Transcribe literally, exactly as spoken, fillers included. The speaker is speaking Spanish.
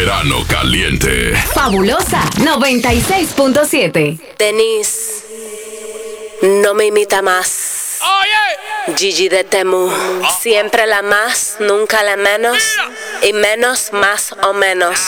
verano caliente. Fabulosa noventa y seis punto siete. Denise, no me imita más. Gigi de Temu, siempre la más, nunca la menos. Y menos, más o menos.